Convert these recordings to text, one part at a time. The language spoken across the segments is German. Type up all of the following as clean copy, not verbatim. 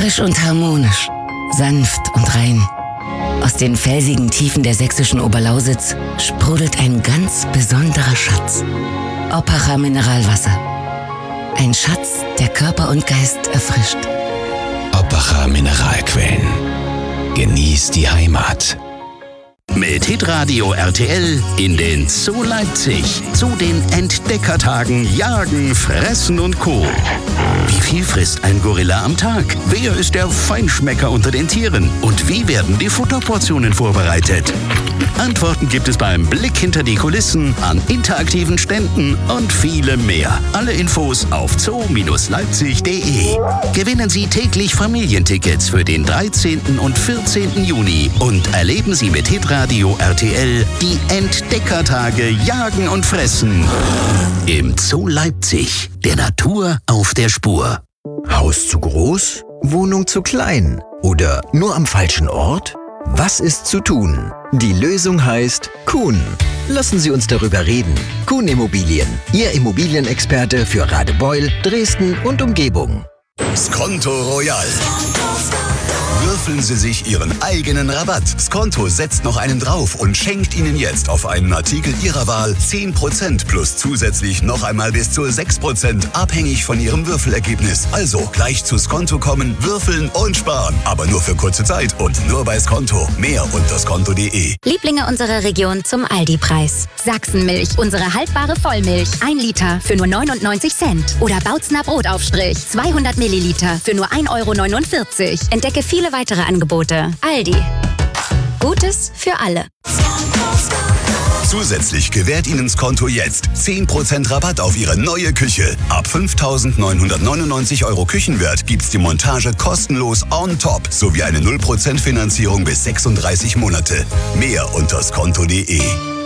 Frisch und harmonisch, sanft und rein. Aus den felsigen Tiefen der sächsischen Oberlausitz sprudelt ein ganz besonderer Schatz. Oppacher Mineralwasser. Ein Schatz, der Körper und Geist erfrischt. Oppacher Mineralquellen. Genießt die Heimat. Mit Hitradio RTL in den Zoo Leipzig. Zu den Entdeckertagen Jagen, Fressen und Co. Wie viel frisst ein Gorilla am Tag? Wer ist der Feinschmecker unter den Tieren? Und wie werden die Futterportionen vorbereitet? Antworten gibt es beim Blick hinter die Kulissen, an interaktiven Ständen und vielem mehr. Alle Infos auf zoo-leipzig.de. Gewinnen Sie täglich Familientickets für den 13. und 14. Juni und erleben Sie mit Hitradio RTL die Entdeckertage Jagen und Fressen im Zoo Leipzig, der Natur auf der Spur. Haus zu groß? Wohnung zu klein? Oder nur am falschen Ort? Was ist zu tun? Die Lösung heißt Kuhn. Lassen Sie uns darüber reden. Kuhn Immobilien, Ihr Immobilienexperte für Radebeul, Dresden und Umgebung. Skonto Royal. Würfeln Sie sich Ihren eigenen Rabatt. Skonto setzt noch einen drauf und schenkt Ihnen jetzt auf einen Artikel Ihrer Wahl 10% plus zusätzlich noch einmal bis zu 6%, abhängig von Ihrem Würfelergebnis. Also gleich zu Skonto kommen, würfeln und sparen. Aber nur für kurze Zeit und nur bei Skonto. Mehr unter skonto.de. Lieblinge unserer Region zum Aldi-Preis. Sachsenmilch, unsere haltbare Vollmilch. 1 Liter für nur 99 Cent. Oder Bautzner Brotaufstrich, 200 Milliliter für nur 1,49 €. Entdecke viele weitere Angebote. Aldi. Gutes für alle. Zusätzlich gewährt Ihnen Skonto jetzt 10% Rabatt auf Ihre neue Küche. Ab 5.999 € Küchenwert gibt's die Montage kostenlos on top sowie eine 0% Finanzierung bis 36 Monate. Mehr unter skonto.de.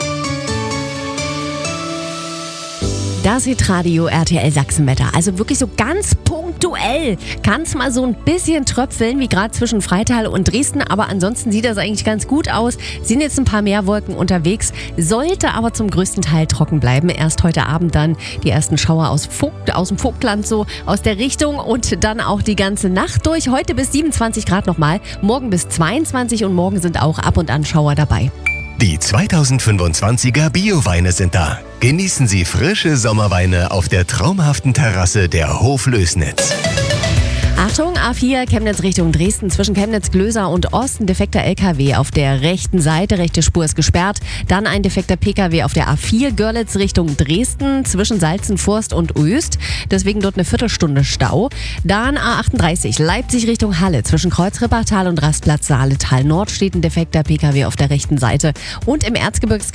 Das Hitradio RTL Sachsenwetter. Also wirklich so ganz punktuell. Kann es mal so ein bisschen tröpfeln, wie gerade zwischen Freital und Dresden. Aber ansonsten sieht das eigentlich ganz gut aus. Sind jetzt ein paar mehr Wolken unterwegs. Sollte aber zum größten Teil trocken bleiben. Erst heute Abend dann die ersten Schauer aus dem Vogtland, so aus der Richtung. Und dann auch die ganze Nacht durch. Heute bis 27 Grad nochmal. Morgen bis 22 und morgen sind auch ab und an Schauer dabei. Die 2025er Bio-Weine sind da. Genießen Sie frische Sommerweine auf der traumhaften Terrasse der Hoflößnitz. Achtung, A4 Chemnitz Richtung Dresden, zwischen Chemnitz, Glöser und Osten defekter LKW auf der rechten Seite, rechte Spur ist gesperrt. Dann ein defekter PKW auf der A4 Görlitz Richtung Dresden, zwischen Salzenforst und Oest, deswegen dort eine Viertelstunde Stau. Dann A38 Leipzig Richtung Halle, zwischen Kreuzrippertal und Rastplatz Saaletal Nord steht ein defekter PKW auf der rechten Seite. Und im Erzgebirgskreis